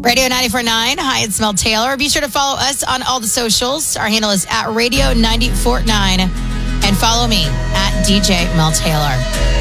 Radio 94.9. Hi, it's Mel Taylor. Be sure to follow us on all the socials. Our handle is at Radio 94.9. And follow me at DJ Mel Taylor.